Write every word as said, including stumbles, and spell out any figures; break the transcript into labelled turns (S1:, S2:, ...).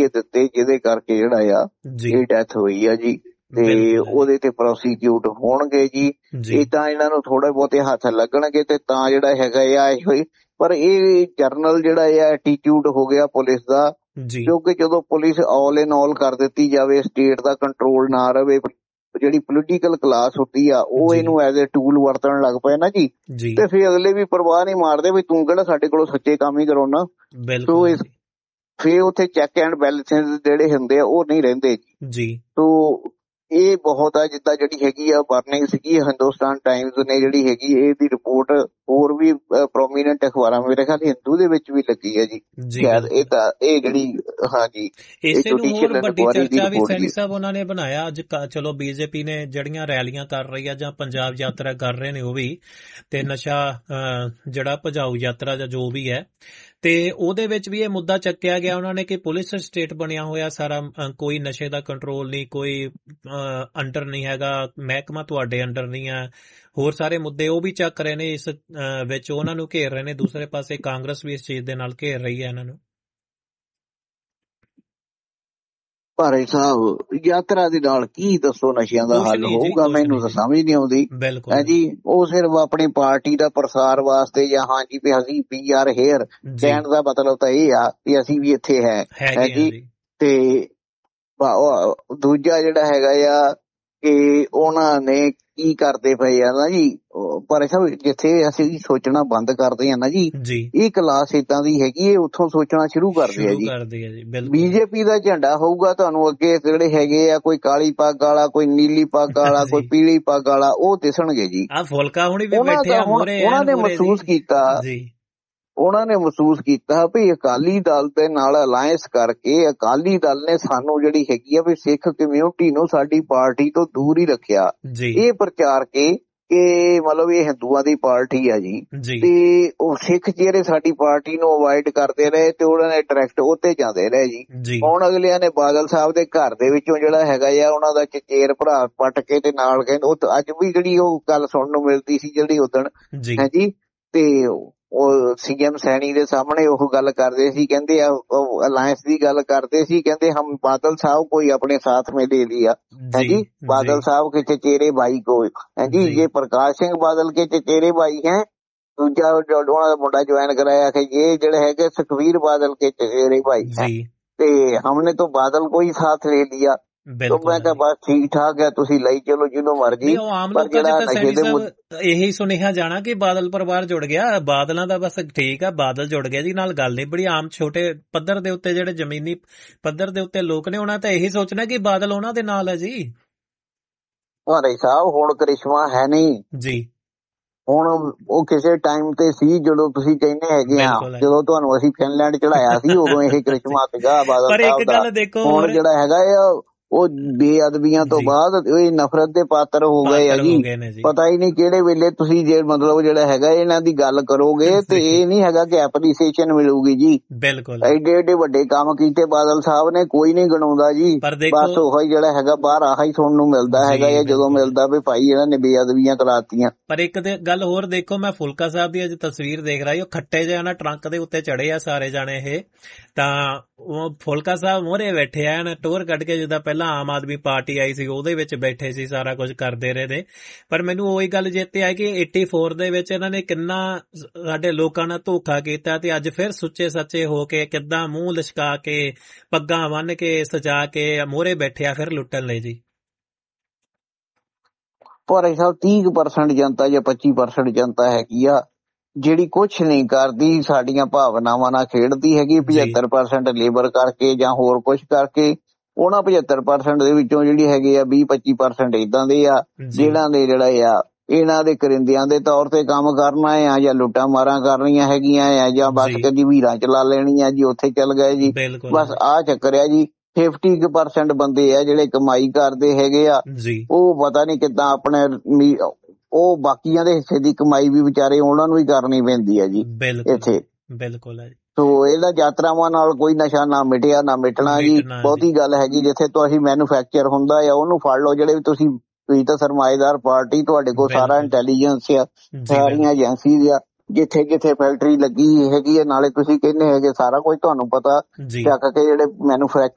S1: ਇਹ ਦਿੱਤੇ ਜਿਹਦੇ ਕਰਕੇ ਜਿਹੜਾ ਆ ਇਹ ਡੈਥ ਹੋਈ ਆ ਜੀ। ਤੇ ਉਹਦੇ ਤੇ ਪ੍ਰੋਸੀਕਿਊਟ ਹੋਣਗੇ ਜੀ। ਇਹ ਤਾਂ ਇਹਨਾਂ ਨੂੰ ਥੋੜੇ ਬਹੁਤੇ ਹੱਥ ਲੱਗਣਗੇ ਤੇ ਤਾਂ ਜਿਹੜਾ ਹੈਗਾ ਆ ਇਹ ਹੋਈ। ਪਰ ਇਹ ਜਰਨਲ ਜਿਹੜਾ ਆ ਐਟੀਟਿਊਡ ਹੋ ਗਿਆ ਪੁਲਿਸ ਦਾ, ਕਿਉਂਕਿ ਜਦੋਂ ਪੁਲਿਸ ਆਲ ਇਨ ਆਲ ਕਰ ਦਿੱਤੀ ਜਾਵੇ, ਸਟੇਟ ਦਾ ਕੰਟਰੋਲ ਨਾ ਰਵੇ, ਜਿਹੜੀ ਪੋਲੀਟੀਕਲ ਕਲਾਸ ਹੁੰਦੀ ਆ ਉਹ ਇਹਨੂੰ ਐਜ਼ ਏ ਟੂਲ ਵਰਤਣ ਲੱਗ ਪਏ ਨਾ ਜੀ, ਤੇ ਫਿਰ ਅਗਲੇ ਵੀ ਪਰਵਾਹ ਨਹੀਂ ਮਾਰਦੇ ਵੀ ਤੂੰ ਕਿਹੜਾ ਸਾਡੇ ਕੋਲੋਂ ਸੱਚੇ ਕੰਮ ਹੀ ਕਰਾਉਣਾ। ਸੋ ਇਸ ਫਿਰ ਉੱਥੇ ਚੈੱਕ ਐਂਡ ਬੈਲੈਂਸ ਜਿਹੜੇ ਹੁੰਦੇ ਆ ਉਹ ਨਹੀਂ ਰਹਿੰਦੇ ਜੀ। ਸੋ ਇਹ ਬਹੁਤ ਆ ਜਿੱਦਾਂ ਜਿਹੜੀ ਹੈਗੀ ਆ ਵਾਰਨਿੰਗ ਸੀਗੀ ਹਿੰਦੁਸਤਾਨ ਟਾਈਮਜ਼ ਨੇ ਜਿਹੜੀ ਹੈਗੀ ਇਹਦੀ ਰਿਪੋਰਟ ਹੋਰ ਵੀ ਪ੍ਰੋਮੀਨੈਂਟ ਅਖਬਾਰਾਂ ਮੇਰੇ ਖਿਆਲ ਹਿੰਦੂ ਦੇ ਵਿੱਚ ਵੀ ਲੱਗੀ ਹੈ ਜੀ। ਸ਼ਾਇਦ ਇਹ ਤਾਂ ਇਹ ਜਿਹੜੀ ਹਾਂਜੀ
S2: ਇਸੇ ਨੂੰ ਹੋਰ ਵੱਡੀ ਚਰਚਾ ਵੀ ਸੈਣੀ ਸਾਹਿਬ ਉਹਨਾਂ ਨੇ ਬਣਾਇਆ ਅੱਜ। ਚਲੋ ਬੀਜੇਪੀ ਨੇ ਜਿਹੜੀਆਂ ਰੈਲੀਆਂ ਕਰ ਰਹੀ ਆ ਜਾਂ ਪੰਜਾਬ ਯਾਤਰਾ ਕਰ ਰਹੇ ਨੇ ਉਹ ਵੀ, ਤੇ ਨਸ਼ਾ ਜਿਹੜਾ ਭਜਾਊ ਯਾਤਰਾ ਜਾਂ ਜੋ ਵੀ ਹੈ, ਤੇ ਉਹਦੇ ਵਿੱਚ ਵੀ ਇਹ ਮੁੱਦਾ ਚੱਕਿਆ ਗਿਆ ਉਹਨਾਂ ਨੇ ਕਿ ਪੁਲਿਸ ਸਟੇਟ ਬਣਿਆ ਹੋਇਆ ਸਾਰਾ, ਕੋਈ ਨਸ਼ੇ ਦਾ ਕੰਟਰੋਲ ਨਹੀਂ, ਕੋਈ ਅੰਡਰ ਨਹੀਂ ਹੈਗਾ, ਮਹਿਕਮਾ ਤੁਹਾਡੇ ਅੰਡਰ ਨਹੀਂ ਹੈ। ਹੋਰ ਸਾਰੇ ਮੁੱਦੇ ਉਹ ਵੀ ਚੱਕ ਰਹੇ ਨੇ ਇਸ ਵਿੱਚ, ਉਹਨਾਂ ਨੂੰ ਘੇਰ ਰਹੇ ਨੇ। ਦੂਸਰੇ ਪਾਸੇ ਕਾਂਗਰਸ ਵੀ ਇਸ ਚੀਜ਼ ਦੇ ਨਾਲ ਘੇਰ ਰਹੀ ਹੈ ਇਹਨਾਂ ਨੂੰ।
S1: ਭਾਰੇ ਸਾਹਿਬ ਯਾਤਰਾ ਦੇ ਨਾਲ ਕੀ ਦੱਸੋ ਨਸ਼ਿਆਂ ਦਾ ਹੱਲ ਹੋਊਗਾ, ਮੈਨੂੰ ਤਾਂ ਸਮਝ ਨਹੀਂ ਆਉਂਦੀ ਹੈ ਜੀ। ਉਹ ਸਿਰਫ ਆਪਣੀ ਪਾਰਟੀ ਦਾ ਪ੍ਰਸਾਰ ਵਾਸਤੇ ਜਾਂ ਹਾਂਜੀ ਵੀ ਅਸੀਂ ਪੀ ਆਰ ਹੇਅਰ ਕਹਿਣ ਦਾ ਮਤਲਬ ਤਾਂ ਇਹ ਆ ਵੀ ਅਸੀਂ ਵੀ ਇੱਥੇ ਹੈ ਹੈ ਜੀ। ਤੇ ਦੂਜਾ ਜਿਹੜਾ ਹੈਗਾ ਆ ਕਿ ਉਹਨਾਂ ਨੇ ਕੀ ਕਰਦੇ ਪਏ ਆ ਨਾ ਜੀ, ਪਰ ਸਾਹਿਬ ਜਿੱਥੇ ਅਸੀਂ ਸੋਚਣਾ ਬੰਦ ਕਰਦੇ ਆ ਨਾ ਜੀ, ਇਹ ਕਲਾਸ ਏਦਾਂ ਦੀ ਹੈਗੀ ਇਹ ਉੱਥੋਂ ਸੋਚਣਾ ਸ਼ੁਰੂ ਕਰਦੇ ਆ ਜੀ। ਬੀਜੇਪੀ ਦਾ ਝੰਡਾ ਹੋਊਗਾ ਤੁਹਾਨੂੰ ਅੱਗੇ ਜਿਹੜੇ ਹੈਗੇ ਆ, ਕੋਈ ਕਾਲੀ ਪੱਗ ਵਾਲਾ, ਕੋਈ ਨੀਲੀ ਪੱਗ ਵਾਲਾ, ਕੋਈ ਪੀਲੀ ਪੱਗ ਵਾਲਾ, ਉਹ ਦਿਸਣਗੇ ਜੀ। ਉਹਨਾਂ ਨੇ ਮਹਿਸੂਸ ਕੀਤਾ ਉਹਨਾਂ ਨੇ ਮਹਿਸੂਸ ਕੀਤਾ ਵੀ ਅਕਾਲੀ ਦਲ ਦੇ ਨਾਲ ਅਲਾਇੰਸ ਕਰਕੇ ਅਕਾਲੀ ਦਲ ਨੇ ਸਾਨੂੰ ਜਿਹੜੀ ਹੈਗੀ ਆ ਵੀ ਸਿੱਖ ਕਮਿਊਨਿਟੀ ਨੂੰ ਸਾਡੀ ਪਾਰਟੀ ਤੋਂ ਦੂਰ ਹੀ ਰੱਖਿਆ। ਇਹ ਪ੍ਰਚਾਰ ਕੇ ਕਿ ਮਤਲਬ ਇਹ ਹਿੰਦੂਆਂ ਦੀ ਪਾਰਟੀ ਆ ਜੀ, ਤੇ ਉਹ ਸਿੱਖ ਜਿਹੜੇ ਸਾਡੀ ਪਾਰਟੀ ਨੂੰ ਅਵਾਇਡ ਕਰਦੇ ਰਹੇ ਤੇ ਉਹਨਾਂ ਨੇ ਡਾਇਰੈਕਟ ਉੱਤੇ ਜਾਂਦੇ ਰਹੇ ਜੀ। ਹੁਣ ਅਗਲਿਆਂ ਨੇ ਬਾਦਲ ਸਾਹਿਬ ਦੇ ਘਰ ਦੇ ਵਿੱਚੋਂ ਜਿਹੜਾ ਹੈਗਾ ਆ ਉਹਨਾਂ ਦਾ ਚਚੇਰ ਭਰਾ ਪੱਟ ਕੇ ਤੇ ਨਾਲ ਕਹਿੰਦੇ, ਉਹ ਅੱਜ ਵੀ ਜਿਹੜੀ ਉਹ ਗੱਲ ਸੁਣਨ ਨੂੰ ਮਿਲਦੀ ਸੀ ਜਿਹੜੀ ਉਦਣ ਹੈ ਜੀ, ਤੇ ਉਹ ਸੀਐਮ ਸੈਣੀ ਦੇ ਸਾਹਮਣੇ ਉਹ ਗੱਲ ਕਰਦੇ ਸੀ, ਕਹਿੰਦੇ ਆ ਅਲਾਇੰਸ ਦੀ ਗੱਲ ਕਰਦੇ ਸੀ, ਕਹਿੰਦੇ ਹਮ ਬਾਦਲ ਸਾਹਿਬ ਕੋਈ ਆਪਣੇ ਸਾਥ में ले लिया है जी, बादल साहब के चचेरे भाई को है जी, ये प्रकाश सिंह बादल के चचेरे भाई हैं। दूजा ਉਹਨਾਂ ਦਾ ਮੁੰਡਾ ਜੁਆਇਨ ਕਰਾਇਆ ਕਿ ਇਹ ਜਿਹੜੇ ਹੈਗੇ ਸੁਖਵੀਰ ਬਾਦਲ के चचेरे भाई हैं, ਤੇ हमने तो बादल को ही साथ ले लिया। तो मैं कहा बस ठीक ठाक है, ਤੁਸੀਂ ਲਈ ਚਲੋ ਜਿਹਨੂੰ ਮਰਜੀ। ਪਰ ਜਿਹੜਾ ਨਸ਼ੇ ਦੇ
S2: ਇਹੀ ਸੁਨੇਹਾ ਜਾਣਾ ਕਿ ਬਾਦਲ ਪਰਿਵਾਰ ਜੁੜ ਗਿਆ, ਬਾਦਲਾਂ ਦਾ ਬਸ ਠੀਕ ਆ, ਬਾਦਲ ਜੁੜ ਗਿਆ ਜੀ ਨਾਲ ਗੱਲ ਨਹੀਂ। ਬੜੀ ਆਮ ਛੋਟੇ ਪੱਧਰ ਦੇ ਉੱਤੇ ਜਿਹੜੇ ਜ਼ਮੀਨੀ ਪੱਧਰ ਦੇ ਉੱਤੇ ਲੋਕ ਨੇ ਉਹਨਾਂ ਤਾਂ ਇਹੀ ਸੋਚਣਾ ਕਿ ਬਾਦਲ ਉਹਨਾਂ ਦੇ ਨਾਲ ਹੈ ਜੀ।
S1: ਭਾਰੇ ਸਾਹਿਬ ਹੁਣ ਕਰਿਸ਼ਮਾ ਹੈ ਨਹੀਂ ਜੀ, ਹੁਣ ਉਹ ਕਿਸੇ ਟਾਈਮ ਤੇ ਸੀ ਜਦੋਂ ਤੁਸੀਂ ਕਹਿੰਦੇ ਹੈਗੇ ਆ, ਜਦੋਂ ਤੁਹਾਨੂੰ ਅਸੀਂ ਫਿਨਲੈਂਡ ਚੜਾਇਆ ਸੀ ਉਦੋਂ ਇਹ ਕਰਿਸ਼ਮਾ ਸੀਗਾ ਬਾਦਲ ਸਾਹਿਬ ਦਾ। ਹੁਣ ਜਿਹੜਾ ਹੈਗਾ ਆ ਉਹ ਬੇਅਦਬੀਆਂ ਤੋਂ ਬਾਅਦ ਇਹ ਨਫ਼ਰਤ ਦੇ ਪਾਤਰ ਹੋ ਗਏ ਆ ਜੀ। ਪਤਾ ਹੀ ਨਹੀਂ ਕਿਹੜੇ ਵੇਲੇ ਤੁਸੀਂ ਜੇ ਮਤਲਬ ਜਿਹੜਾ ਹੈਗਾ ਇਹਨਾਂ ਦੀ ਗੱਲ ਕਰੋਗੇ ਤੇ ਇਹ ਨਹੀਂ ਹੈਗਾ ਕਿ ਐਪਰੀਸੀਏਸ਼ਨ ਮਿਲੂਗੀ ਜੀ। ਬਿਲਕੁਲ ਐਡੇ ਐਡੇ ਵੱਡੇ ਕੰਮ ਕੀਤੇ ਬਾਦਲ ਸਾਹਿਬ ਨੇ, ਕੋਈ ਨਹੀਂ ਗਣਾਉਂਦਾ ਜੀ। ਬਸ ਉਹ ਹੀ ਜਿਹੜਾ ਹੈਗਾ ਬਾਹਰ ਆਹ ਹੀ ਸੁਣਨ ਨੂੰ ਮਿਲਦਾ ਹੈਗਾ ਜਾਂ ਜਦੋਂ ਮਿਲਦਾ ਵੀ ਭਾਈ ਇਹਨਾਂ ਨੇ ਬੇਅਦਬੀਆਂ ਕਰਾਤੀਆਂ।
S2: ਪਰ ਇੱਕ ਗੱਲ ਹੋਰ ਦੇਖੋ, ਮੈਂ ਫੁਲਕਾ ਸਾਹਿਬ ਦੀ ਅੱਜ ਤਸਵੀਰ ਦੇਖ ਰਹੀ, ਉਹ ਖੱਟੇ ਜਿਹਾ ਨਾ ਟਰੰਕ ਦੇ ਉੱਤੇ ਚੜੇ ਆ ਸਾਰੇ ਜਾਣੇ ਇਹ, ਤਾਂ ਉਹ ਫੁਲਕਾ ਸਾਹਿਬ ਮੋਹਰੇ ਬੈਠੇ ਆ ਨਾ ਟੋਰ ਕੱਢ ਕੇ, ਜਿੱਦਾਂ ਪਹਿਲਾਂ ਆਮ ਆਦਮੀ ਪਾਰਟੀ ਆਈ ਸੀ ਉਹਦੇ ਵਿੱਚ ਬੈਠੇ ਸੀ, ਸਾਰਾ ਕੁਝ ਕਰਦੇ ਰਹੇ ਨੇ। ਪਰ ਮੈਨੂੰ ਉਹੀ ਗੱਲ ਚੇਤੇ ਆਈ ਕਿ ਚੁਰਾਸੀ ਦੇ ਵਿੱਚ ਇਹਨਾਂ ਨੇ ਕਿੰਨਾ ਸਾਡੇ ਲੋਕਾਂ ਨਾਲ ਧੋਖਾ ਕੀਤਾ, ਤੇ ਅੱਜ ਫਿਰ ਸੁੱਚੇ ਸੱਚੇ ਹੋ ਕੇ ਕਿੱਦਾਂ ਮੂੰਹ ਲਿਸ਼ਕਾ ਕੇ ਪੱਗਾਂ ਬੰਨ ਕੇ ਸਜਾ ਕੇ ਮੋਹਰੇ ਬੈਠੇ ਆ ਫਿਰ ਲੁੱਟਣ ਲਈ ਜੀ।
S1: ਪਰ ਸਾਹਿਬ ਤੀਹ ਪਰਸੈਂਟ ਜਨਤਾ ਜਾਂ ਪੱਚੀ ਪਰਸੈਂਟ ਜਨਤਾ ਹੈਗੀ ਆ ਜਿਹੜੀ ਕੁਛ ਨਹੀਂ ਕਰਦੀ, ਸਾਡੀਆਂ ਭਾਵਨਾਵਾਂ ਨਾਲ ਖੇਡਦੀ ਹੈਗੀ। ਪਝੱਤਰ ਪਰਸੈਂਟ ਲੇਬਰ ਕਰਕੇ ਜਾਂ ਹੋਰ ਕੁਛ ਕਰਕੇ, ਉਹਨਾਂ ਪਝੱਤਰ ਪਰਸੈਂਟ ਦੇ ਵਿੱਚੋਂ ਜਿਹੜੀ ਹੈਗੇ ਆ ਵੀਹ ਪੱਚੀ ਪਰਸੈਂਟ ਏਦਾਂ ਦੇ ਆ ਜਿਹਨਾਂ ਦੇ ਜਿਹੜਾ ਆ ਇਹਨਾਂ ਦੇ ਕਰਿੰਦਿਆਂ ਦੇ ਤੌਰ ਤੇ ਕੰਮ ਕਰਨਾ ਆ ਜਾਂ ਲੁੱਟਾਂ ਮਾਰਾਂ ਕਰਨੀਆਂ ਹੈਗੀਆਂ ਆ ਜਾਂ ਬਸ ਕਦੀ ਵੀਰਾਂ ਚਲਾ ਲੈਣੀਆਂ ਜੀ, ਉੱਥੇ ਚੱਲ ਗਏ ਜੀ। ਬਸ ਆਹ ਚੱਕਰ ਆ ਜੀ। ਫਿਫਟੀ ਕੁ ਪਰਸੈਂਟ ਬੰਦੇ ਆ ਜਿਹੜੇ ਕਮਾਈ ਕਰਦੇ ਹੈਗੇ ਆ, ਉਹ ਪਤਾ ਨੀ ਕਿੱਦਾਂ ਆਪਣੇ ਉਹ ਬਾਕੀਆਂ ਦੇ ਹਿੱਸੇ ਦੀ ਕਮਾਈ ਵੀ ਵਿਚਾਰੇ ਉਹਨਾਂ ਨੂੰ ਹੀ ਕਰਨੀ ਪੈਂਦੀ ਹੈ ਜੀ ਇੱਥੇ। ਬਿਲਕੁਲ ਹੈ। ਸੋ ਇਹਦਾ ਯਾਤਰਾਵਾਂ ਨਾਲ ਕੋਈ ਨਸ਼ਾ ਨਾ ਮਿਟਿਆ ਨਾ ਮਿਟਣਾ ਜੀ। ਬਹੁਤੀ ਗੱਲ ਹੈਗੀ ਜਿੱਥੇ ਤੁਸੀਂ ਮੈਨੂਫੈਕਚਰ ਹੁੰਦਾ ਆ ਉਹਨੂੰ ਫੜ ਲਓ, ਜਿਹੜੇ ਵੀ ਤੁਸੀਂ ਤੁਸੀਂ ਤਾਂ ਸਰਮਾਏਦਾਰ ਪਾਰਟੀ, ਤੁਹਾਡੇ ਕੋਲ ਸਾਰਾ ਇੰਟੈਲੀਜੈਂਸ ਆ, ਸਾਰੀਆਂ ਏਜੰਸੀਜ਼ ਆ, ਜਿੱਥੇ ਜਿੱਥੇ ਫੈਕਟਰੀ ਲੱਗੀ ਹੈਗੀ ਆ, ਨਾਲੇ ਤੁਸੀਂ ਕਹਿੰਦੇ ਹੈਗੇ ਸਾਰਾ ਕੁਝ ਤੁਹਾਨੂੰ ਪਤਾ ਚੱਕ ਕੇ ਜਿਹੜੇ ਮੈਨੂਫੈਕਚਰ